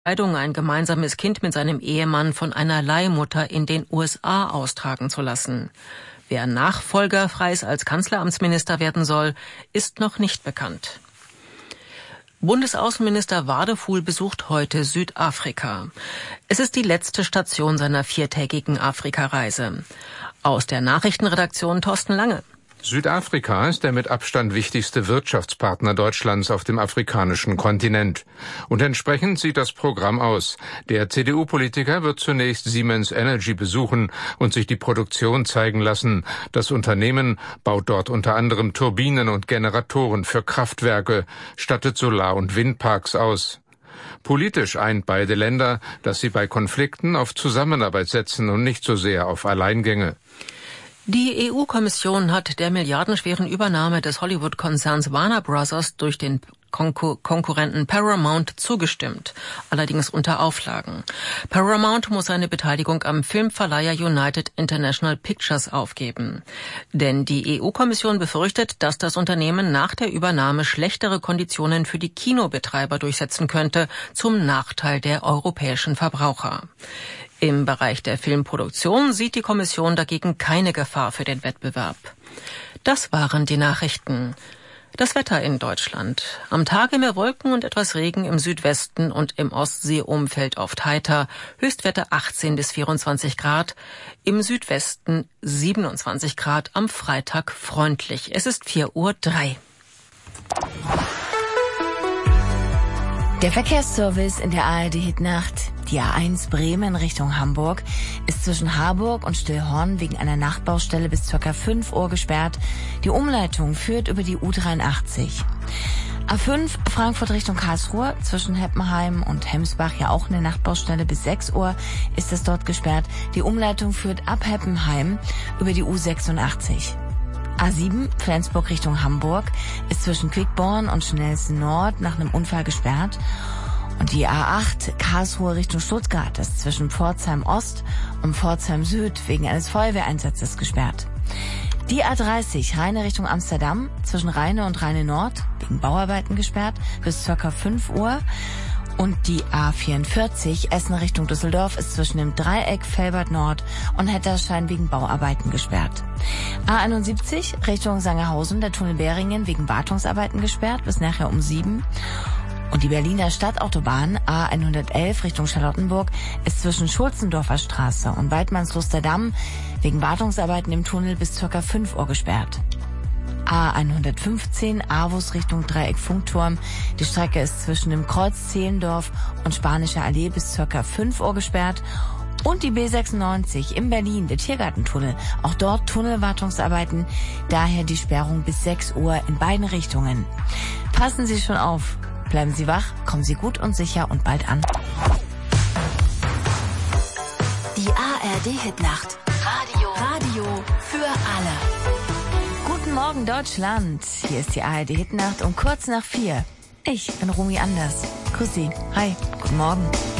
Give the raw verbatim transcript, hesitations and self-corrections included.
Entscheidung, ein gemeinsames Kind mit seinem Ehemann von einer Leihmutter in den U S A austragen zu lassen. Wer Nachfolger Freys als Kanzleramtsminister werden soll, ist noch nicht bekannt. Bundesaußenminister Wadefuhl besucht heute Südafrika. Es ist die letzte Station seiner viertägigen Afrikareise. Aus der Nachrichtenredaktion Thorsten Lange. Südafrika ist der mit Abstand wichtigste Wirtschaftspartner Deutschlands auf dem afrikanischen Kontinent. Und entsprechend sieht das Programm aus. Der C D U-Politiker wird zunächst Siemens Energy besuchen und sich die Produktion zeigen lassen. Das Unternehmen baut dort unter anderem Turbinen und Generatoren für Kraftwerke, stattet Solar- und Windparks aus. Politisch eint beide Länder, dass sie bei Konflikten auf Zusammenarbeit setzen und nicht so sehr auf Alleingänge. Die E U-Kommission hat der milliardenschweren Übernahme des Hollywood-Konzerns Warner Bros. Durch den Konkur- Konkurrenten Paramount zugestimmt, allerdings unter Auflagen. Paramount muss seine Beteiligung am Filmverleiher United International Pictures aufgeben. Denn die E U-Kommission befürchtet, dass das Unternehmen nach der Übernahme schlechtere Konditionen für die Kinobetreiber durchsetzen könnte, zum Nachteil der europäischen Verbraucher. Im Bereich der Filmproduktion sieht die Kommission dagegen keine Gefahr für den Wettbewerb. Das waren die Nachrichten. Das Wetter in Deutschland. Am Tage mehr Wolken und etwas Regen im Südwesten und im Ostseeumfeld oft heiter. Höchstwerte achtzehn bis vierundzwanzig Grad. Im Südwesten siebenundzwanzig Grad. Am Freitag freundlich. Es ist vier Uhr drei. Der Verkehrsservice in der A R D-Hitnacht. Die A eins Bremen Richtung Hamburg ist zwischen Harburg und Stillhorn wegen einer Nachtbaustelle bis ca. fünf Uhr gesperrt. Die Umleitung führt über die U dreiundachtzig. A fünf Frankfurt Richtung Karlsruhe zwischen Heppenheim und Hemsbach, ja auch eine Nachtbaustelle bis sechs Uhr ist es dort gesperrt. Die Umleitung führt ab Heppenheim über die U sechsundachtzig. A sieben Flensburg Richtung Hamburg ist zwischen Quickborn und Schnellsten Nord nach einem Unfall gesperrt. Und die A acht Karlsruhe Richtung Stuttgart ist zwischen Pforzheim Ost und Pforzheim Süd wegen eines Feuerwehreinsatzes gesperrt. Die A dreißig Rheine Richtung Amsterdam zwischen Rheine und Rheine Nord wegen Bauarbeiten gesperrt bis ca. fünf Uhr. Und die A vierundvierzig Essen Richtung Düsseldorf ist zwischen dem Dreieck Velbert Nord und Hetterstein wegen Bauarbeiten gesperrt. A einundsiebzig Richtung Sangerhausen, der Tunnel Beringen wegen Wartungsarbeiten gesperrt bis nachher um sieben. Und die Berliner Stadtautobahn A hundertelf Richtung Charlottenburg ist zwischen Schulzendorfer Straße und Weidmannsluster Damm wegen Wartungsarbeiten im Tunnel bis ca. fünf Uhr gesperrt. A hundertfünfzehn Avus Richtung Dreieck Funkturm. Die Strecke ist zwischen dem Kreuz Zehlendorf und Spanischer Allee bis ca. fünf Uhr gesperrt. Und die B sechsundneunzig in Berlin, der Tiergartentunnel. Auch dort Tunnelwartungsarbeiten, daher die Sperrung bis sechs Uhr in beiden Richtungen. Passen Sie schon auf. Bleiben Sie wach, kommen Sie gut und sicher und bald an. Die A R D-Hitnacht. Radio. Radio für alle. Guten Morgen Deutschland. Hier ist die A R D-Hitnacht um kurz nach vier. Ich bin Rumi Anders. Grüß Sie. Hi. Guten Morgen.